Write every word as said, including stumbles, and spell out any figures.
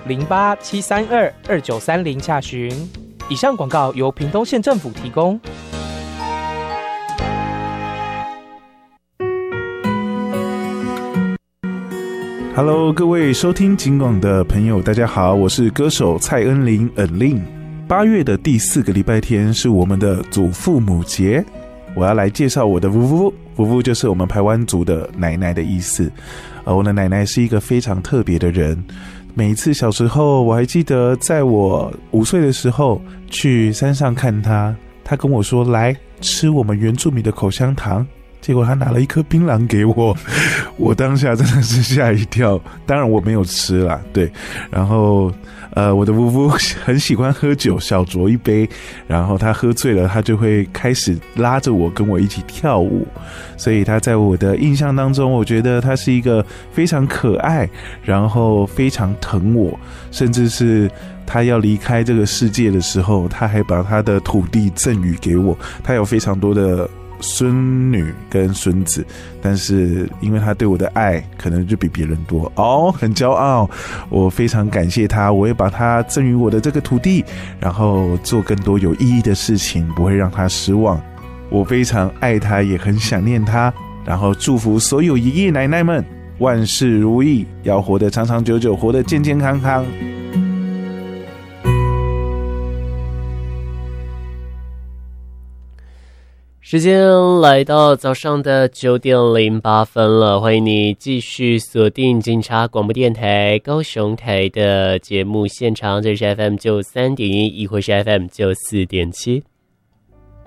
零八七三二二九三零洽询。以上广告由屏东县政府提供。 Hello， 各位收听警广的朋友，大家好，我是歌手蔡恩玲恩玲。八月的第四个礼拜天是我们的祖父母节，我要来介绍我的夫妇。夫妇就是我们排湾族的奶奶的意思。呃，我的奶奶是一个非常特别的人。每一次小时候，我还记得在我五岁的时候去山上看她，她跟我说：“来吃我们原住民的口香糖。”结果他拿了一颗槟榔给我，我当下真的是吓一跳。当然我没有吃啦，对。然后呃，我的夫妇很喜欢喝酒，小酌一杯，然后他喝醉了，他就会开始拉着我跟我一起跳舞。所以他在我的印象当中，我觉得他是一个非常可爱，然后非常疼我，甚至是他要离开这个世界的时候，他还把他的土地赠予给我。他有非常多的孙女跟孙子，但是因为他对我的爱可能就比别人多哦，很骄傲。我非常感谢他，我也把他赠予我的这个土地，然后做更多有意义的事情，不会让他失望。我非常爱他，也很想念他，然后祝福所有爷爷奶奶们万事如意，要活得长长久久，活得健健康康。 时间来到早上的九点零八分了，欢迎你继续锁定警察广播电台高雄台的节目现场，这是 F M 九三点一，亦或是 F M 九四点七。